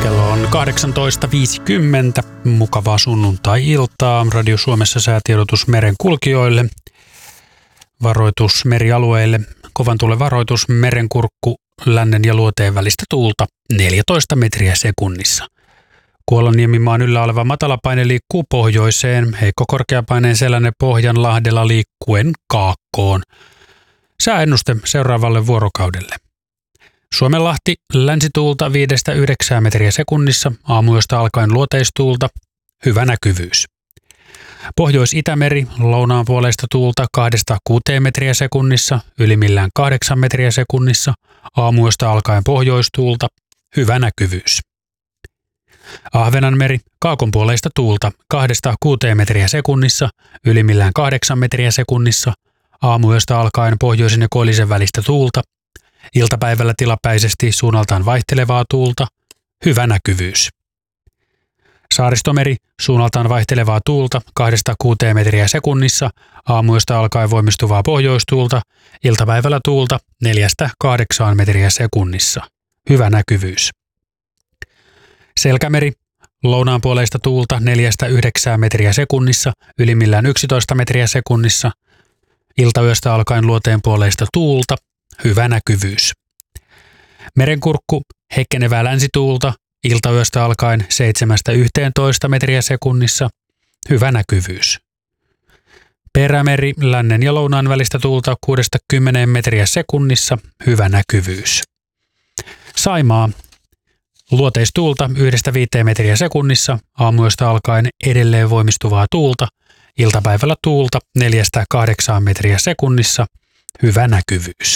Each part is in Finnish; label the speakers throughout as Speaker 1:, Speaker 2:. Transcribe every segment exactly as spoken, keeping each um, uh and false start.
Speaker 1: Kello on kahdeksantoista viisikymmentä. Mukavaa sunnuntai-iltaa. Radio Suomessa säätiedotus meren kulkijoille. Varoitus merialueille. Kovan tuulen varoitus. Merenkurkku lännen ja luoteen välistä tuulta neljätoista metriä sekunnissa. Kuolanniemimaan yllä oleva matalapaine liikkuu pohjoiseen. Heikko korkeapaineen selänne Pohjanlahdella liikkuen kaakkoon. Sääennuste seuraavalle vuorokaudelle. Suomenlahti länsituulta viidestä yhdeksään metriä sekunnissa, aamuyöstä alkaen luoteistuulta, hyvä näkyvyys. Pohjois-Itämeri lounaan puoleista tuulta kahdesta kuuteen metriä sekunnissa, ylimmillään kahdeksan metriä sekunnissa, aamuyöstä alkaen pohjoistuulta, hyvä näkyvyys. Ahvenanmeri kaakonpuoleista tuulta kahdesta kuuteen metriä sekunnissa, ylimmillään kahdeksan metriä sekunnissa, aamuyöstä alkaen pohjoisen ja koillisen välistä tuulta, iltapäivällä tilapäisesti suunnaltaan vaihtelevaa tuulta, hyvä näkyvyys. Saaristomeri suunnaltaan vaihtelevaa tuulta kahdesta kuuteen metriä sekunnissa, aamuyöstä alkaen voimistuvaa pohjoistuulta, iltapäivällä tuulta neljästä kahdeksaan metriä sekunnissa, hyvä näkyvyys. Selkämeri lounaanpuoleista tuulta neljästä yhdeksään metriä sekunnissa, ylimmillään yksitoista metriä sekunnissa, iltayöstä alkaen luoteenpuoleista tuulta, hyvä näkyvyys. Merenkurkku heikkenevää länsituulta, iltayöstä alkaen seitsemästä yhteentoista metriä sekunnissa, hyvä näkyvyys. Perämeri lännen ja lounaan välistä tuulta kuudesta kymmeneen metriä sekunnissa, hyvä näkyvyys. Saimaa luoteistuulta yhdestä viiteen metriä sekunnissa, aamuyöstä alkaen edelleen voimistuvaa tuulta, iltapäivällä tuulta neljästä kahdeksaan metriä sekunnissa, hyvä näkyvyys.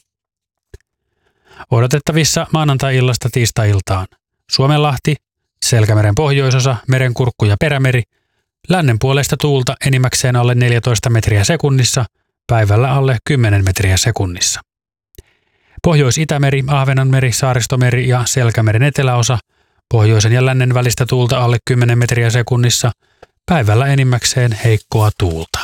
Speaker 1: Odotettavissa maanantai-illasta tiistai-iltaan. Suomenlahti, Selkämeren pohjoisosa, Merenkurkku ja Perämeri, lännen puolesta tuulta enimmäkseen alle neljätoista metriä sekunnissa, päivällä alle kymmenen metriä sekunnissa. Pohjois-Itämeri, Ahvenanmeri, Saaristomeri ja Selkämeren eteläosa, pohjoisen ja lännen välistä tuulta alle kymmenen metriä sekunnissa, päivällä enimmäkseen heikkoa tuulta.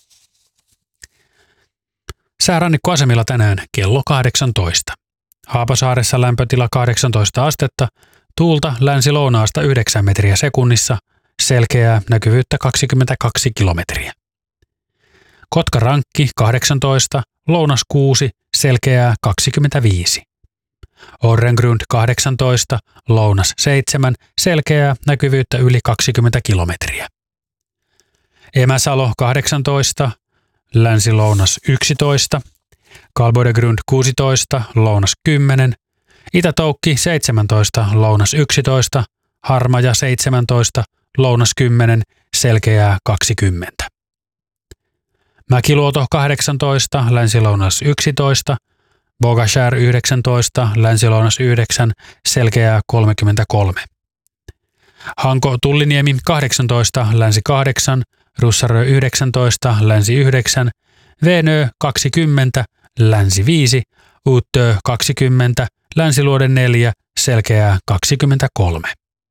Speaker 1: Säärannikkoasemilla tänään kello kahdeksantoista. Haapasaaressa lämpötila kahdeksantoista astetta, tuulta länsi-lounaasta yhdeksän metriä sekunnissa, selkeää näkyvyyttä kaksikymmentäkaksi kilometriä. Kotkarankki kahdeksantoista, lounas kuusi, selkeää kaksikymmentäviisi. Orrengrund kahdeksantoista, lounas seitsemän, selkeää näkyvyyttä yli kaksikymmentä kilometriä. Emäsalo kahdeksantoista, länsi-lounas yksitoista, Kalbodegrund kuusitoista, lounas kymmenen, Itä-Toukki seitsemäntoista, lounas yksitoista, Harmaja seitsemäntoista, lounas kymmenen, selkeää kaksikymmentä. Mäkiluoto kahdeksantoista, länsi-lounas yksitoista, Bogashär yhdeksäntoista, länsi-lounas yhdeksän, selkeää kolmekymmentäkolme. Hanko-Tulliniemi kahdeksantoista, länsi kahdeksan, Russarö yhdeksäntoista, länsi yhdeksän, Venö kaksikymmentä, länsi viisi, Uttö kaksikymmentä, länsiluode neljä, selkeää kaksikymmentäkolme.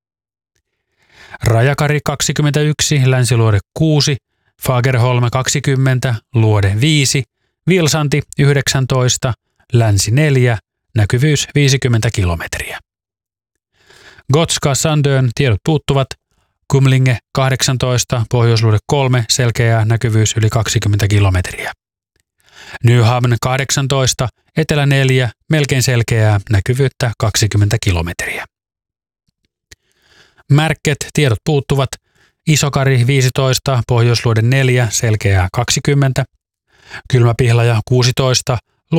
Speaker 1: Rajakari kaksikymmentäyksi, länsiluode kuusi, Fagerholm kaksikymmentä, luode viisi, Vilsanti yhdeksäntoista, länsi neljä, näkyvyys viisikymmentä kilometriä. Gotska Sandön tiedot puuttuvat, Kumlinge kahdeksantoista, pohjoisluode kolme, selkeää näkyvyys yli kaksikymmentä kilometriä. Nyhamn kahdeksantoista, etelä neljä, melkein selkeää näkyvyyttä kaksikymmentä kilometriä. Märket tiedot puuttuvat, Isokari viisitoista, pohjoisluode neljä, selkeää kaksikymmentä. Kylmäpihlaja kuusitoista,